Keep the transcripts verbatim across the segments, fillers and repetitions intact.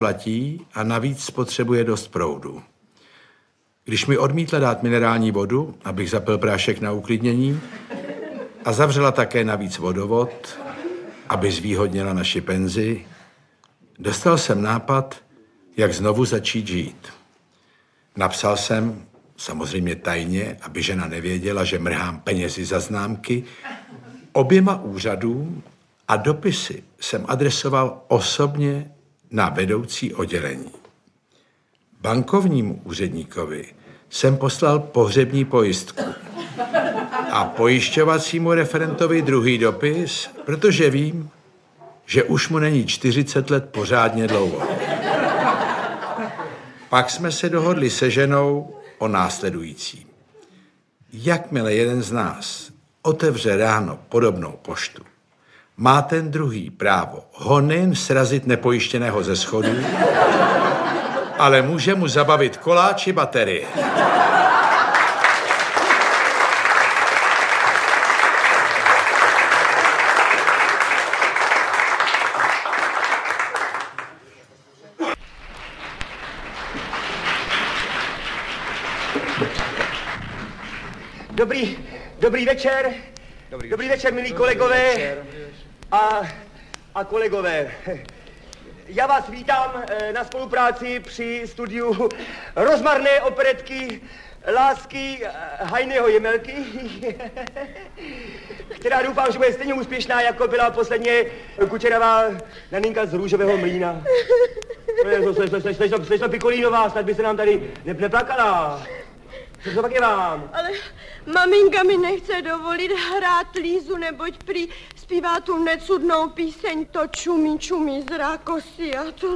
platí a navíc spotřebuje dost proudu. Když mi odmítla dát minerální vodu, abych zapil prášek na uklidnění, a zavřela také navíc vodovod, aby zvýhodnila naši penzi, dostal jsem nápad, jak znovu začít žít. Napsal jsem, samozřejmě tajně, aby žena nevěděla, že mrhám penězi za známky, oběma úřadům a dopisy jsem adresoval osobně na vedoucí oddělení. Bankovnímu úředníkovi jsem poslal pohřební pojistku a pojišťovacímu referentovi druhý dopis, protože vím, že už mu není čtyřicet let pořádně dlouho. Pak jsme se dohodli se ženou o následujícím. Jakmile jeden z nás otevře ráno podobnou poštu, má ten druhý právo ho nejen srazit nepojištěného ze schodů, ale může mu zabavit koláč i baterie. Dobrý, dobrý večer. Dobrý, dobrý večer, milí kolegové a, a kolegové. Já vás vítám na spolupráci při studiu rozmarné operetky Lásky Hajného Jemelky, která doufám, že bude stejně úspěšná, jako byla posledně Kučerová Naninka z Růžového mlýna. Slečno Pikolínová, snad by se nám tady neplakala. Co pak je vám? Ale maminka mi nechce dovolit hrát Lízu, neboť prý zpívá tu necudnou píseň to čumí, čumí z rákosy a to...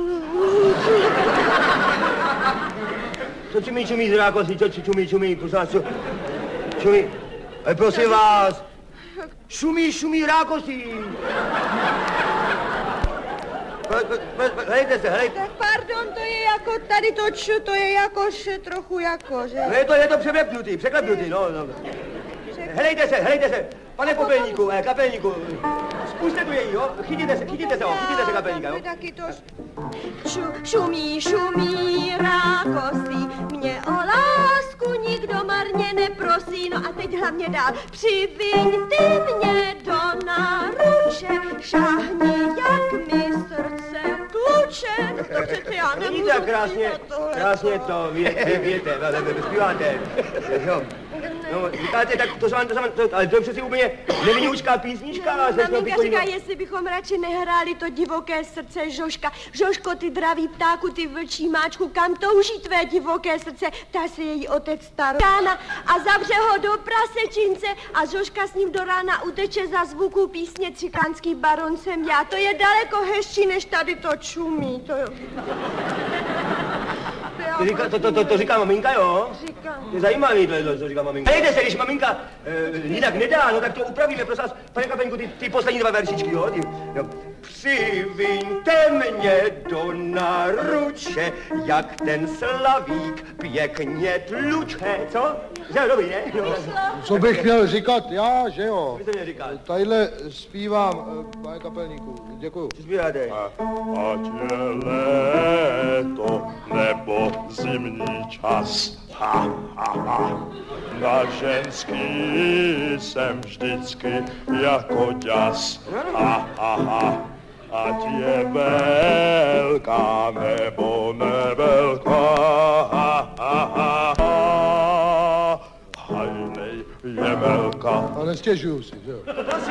Co čumí, čumí z rákosy, co čumí, čumí, prosím vás, čumí, ale prosím vás, šumí, šumí rákosy. Hlejte se, hlejte. Tak pardon, to je jako tady to č, to je jakož trochu jako, že? No je to, je to převlepnutý, překlepnutý, no, no. Hlejte se, hlejte se, pane popelníku, eh, kapelníku, zkuste tu její, jo, chytíte se, chytíte se, jo, chytíte se kapelníka, jo. Taky to šu, šumí, šumí rákosí, mě o lásku nikdo marně neprosí, no a teď hlavně dál, přiviň ty mě do náruče, šáhni, jak mi srdce tluče, to přece já nemůžu. Vidíte, krásně, krásně to, víte, víte, zpíváte, jo. No, říkáte, tak to se vám, to se vám, to, ale to je přeci úplně nevinoučká písnička. Maminka říká, jestli bychom radši nehráli to divoké srdce Žožka. Žožko, ty dravý ptáku, ty vlčí máčku, kam touží tvé divoké srdce? Ptá se její otec starokána a zavře ho do prasečince a Žožka s ním do rána uteče za zvuku písně Cikánský baron jsem já. To je daleko hezčí, než tady to čumí. To jo. To říká, to, to, to, to říká maminka, jo? Říká. To je zajímavý, to, to, to říká maminka. Hejte se, když maminka e, jinak nedá, no tak to upravíme, prosím vás, pane Kapeňku, ty, ty poslední dva veršičky, jo? Ty, jo. Přiviňte mě do náruče, jak ten slavík pěkně tluče, co? Že dobrý, ne? No. Co bych měl říkat já, že jo? Co byste měl říkat? Tadyhle zpívám, pane Kapelníku, děkuju. Co zpíváte? Ať je léto nebo zimní čas, ha, ha, ha. Na ženský jsem vždycky jako ďas, ha, ha, ha. Ať je velká nebo nevelká, ha, ha, ha, ha. Hajnej Jemelka. A nestěžuju si, že jo? Prosím.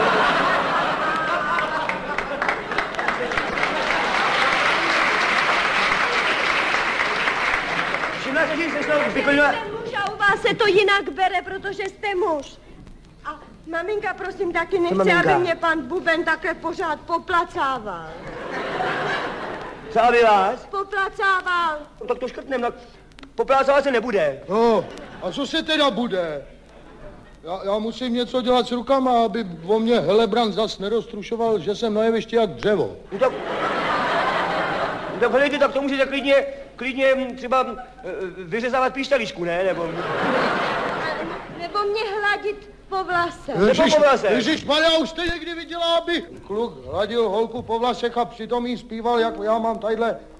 A u vás se to jinak bere, protože jste muž. A maminka, prosím, taky nechce, aby mě pan Buben takhle pořád poplacával. Co aby vás? Poplacával. No, tak to škrtnem, no. Poplácávat se nebude. No, a co se teda bude? Já, já musím něco dělat s rukama, aby o mě Helebrant zas neroztrušoval, že jsem na jevišti jak dřevo. No tak... No tak hledejte, tak to můžete klidně, klidně třeba vyřezávat píšťaličku, ne? Nebo... Nebo mě hladit po vlase. Ježiš, po vlase. Ježišmarja, už jste někdy viděla, aby kluk hladil holku po vlasech a přitom jí zpíval, jak já mám tadyhle